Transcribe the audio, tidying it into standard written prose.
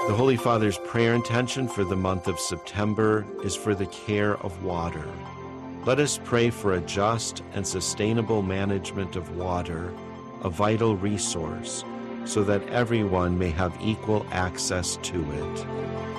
The Holy Father's prayer intention for the month of September is for the care of water. Let us pray for a just and sustainable management of water, a vital resource, so that everyone may have equal access to it.